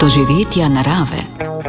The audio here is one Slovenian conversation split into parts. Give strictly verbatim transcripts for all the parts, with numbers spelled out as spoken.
Doživetja narave.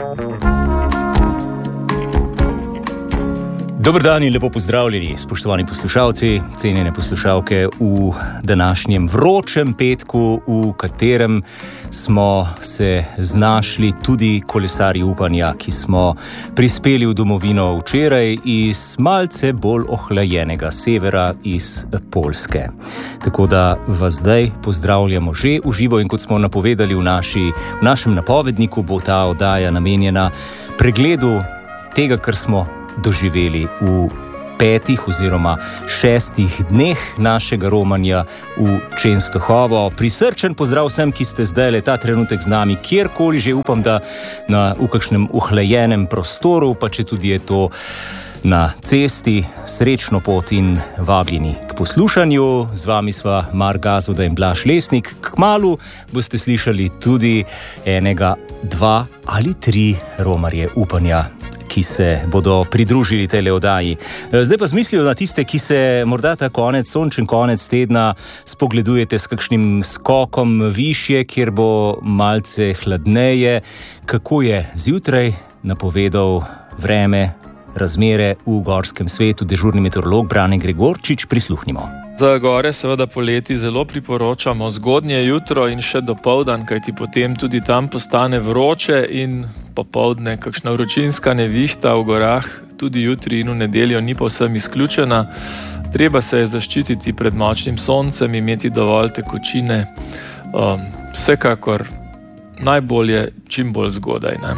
Dober dan in lepo pozdravljeni, spoštovani poslušalci, cenjene poslušalke v današnjem vročem petku, v katerem smo se znašli tudi kolesarji upanja, ki smo prispeli v domovino včeraj iz malce bolj ohlajenega severa, iz Poljske. Tako da vas zdaj pozdravljamo že v živo in kot smo napovedali v, naši, v našem napovedniku, bo ta oddaja namenjena pregledu tega, kar smo doživeli v petih oziroma šestih dneh našega romanja v Čenstohovo. Prisrčen pozdrav vsem, ki ste zdaj le ta trenutek z nami, kjerkoli že, upam, da na, v kakšnem ohlajenem prostoru, pa če tudi je to na cesti, srečno pot in vabljeni k poslušanju. Z vami sva Mark Gazvoda in Blaž Lesnik. Kmalu boste slišali tudi enega, dva ali tri romarje upanja, ki se bodo pridružili tej oddaji. Zdaj pa zmislijo na tiste, ki se morda ta konec, sončen konec tedna spogledujete s kakšnim skokom višje, kjer bo malce hladneje. Kako je zjutraj napovedal vreme, razmere v gorskem svetu dežurni meteorolog Brane Gregorčič? Prisluhnimo. Za gore seveda poleti zelo priporočamo zgodnje jutro in še dopoldan, kajti potem tudi tam postane vroče in popoldne kakšna vročinska nevihta v gorah, tudi jutri in v nedeljo ni povsem izključena. Treba se je zaščititi pred močnim soncem, imeti dovolj tekočine, um, vsekakor najbolje čim bolj zgodaj, ne?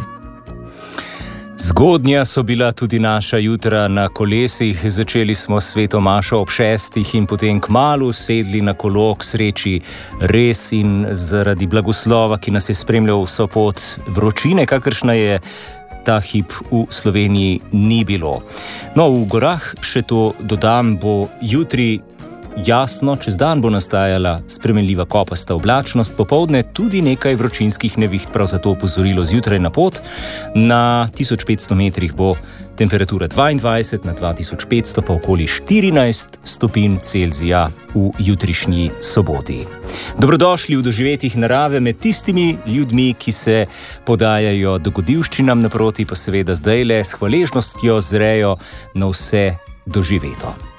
Zgodnja so bila tudi naša jutra na kolesih. Začeli smo s sveto mašo ob šestih in potem kmalu sedli na kolo k sreči res in zaradi blagoslova, ki nas je spremljal vso pot, vročine, kakršna je ta hip v Sloveniji, ni bilo. No, v gorah, še to dodam, bo jutri jasno, čez dan bo nastajala spremenljiva kopasta oblačnost, popoldne tudi nekaj vročinskih neviht, prav zato opozorilo zjutraj na pot. Na tisoč petsto metrih bo temperatura dvaindvajset, na dva tisoč petsto pa okoli štirinajst stopinj Celzija v jutrišnji soboti. Dobrodošli v doživetjih narave med tistimi ljudmi, ki se podajajo dogodivščinam, naproti pa seveda zdajle s hvaležnostjo zrejo na vse doživeto.